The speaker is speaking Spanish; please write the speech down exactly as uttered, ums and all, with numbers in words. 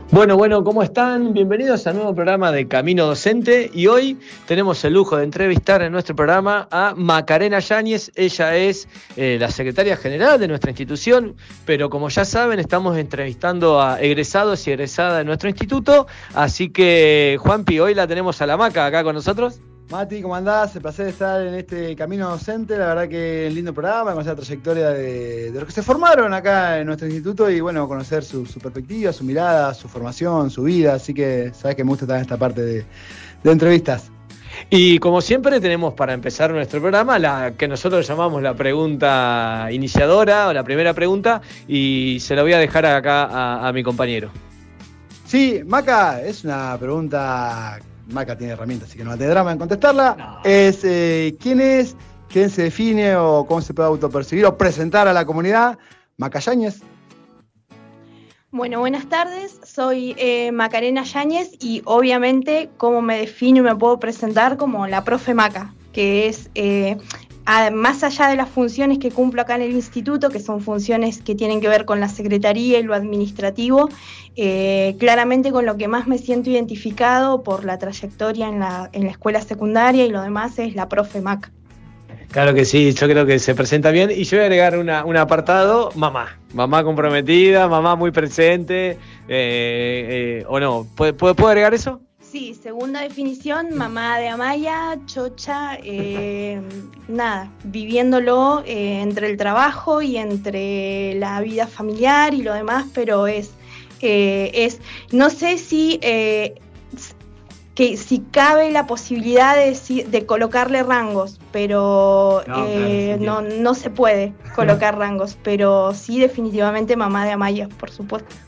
Bueno, bueno, ¿cómo están? Bienvenidos al nuevo programa de Camino Docente y hoy tenemos el lujo de entrevistar en nuestro programa a Macarena Yáñez. Ella es eh, la secretaria general de nuestra institución, pero como ya saben estamos entrevistando a egresados y egresadas de nuestro instituto, así que Juanpi, hoy la tenemos a la Maca acá con nosotros. Mati, ¿cómo andás? El placer de estar en este Camino Docente, la verdad que es un lindo programa, conocer la trayectoria de, de los que se formaron acá en nuestro instituto y bueno, conocer su, su perspectiva, su mirada, su formación, su vida, así que sabes que me gusta también esta parte de, de entrevistas. Y como siempre tenemos para empezar nuestro programa la que nosotros llamamos la pregunta iniciadora o la primera pregunta y se la voy a dejar acá a, a mi compañero. Sí, Maca, es una pregunta... Maca tiene herramientas, así que no va a tener drama en contestarla. No. Es eh, ¿quién es? ¿Quién se define? ¿O cómo se puede autopercibir o presentar a la comunidad? Maca Yáñez. Bueno, buenas tardes. Soy eh, Macarena Yáñez y obviamente como me defino y me puedo presentar como la profe Maca, que es... Eh, más allá de las funciones que cumplo acá en el instituto, que son funciones que tienen que ver con la secretaría y lo administrativo, eh, claramente con lo que más me siento identificado por la trayectoria en la, en la escuela secundaria y lo demás es la profe Maca. Claro que sí, yo creo que se presenta bien y yo voy a agregar una, un apartado, mamá, mamá comprometida, mamá muy presente, eh, eh, o no, ¿puedo, ¿puedo agregar eso? Sí, segunda definición, mamá de Amaya, chocha, eh, nada, viviéndolo eh, entre el trabajo y entre la vida familiar y lo demás, pero es, eh, es no sé si, eh, que, si cabe la posibilidad de, de colocarle rangos, pero no, eh, claro, no, no se puede colocar rangos, pero sí definitivamente mamá de Amaya, por supuesto.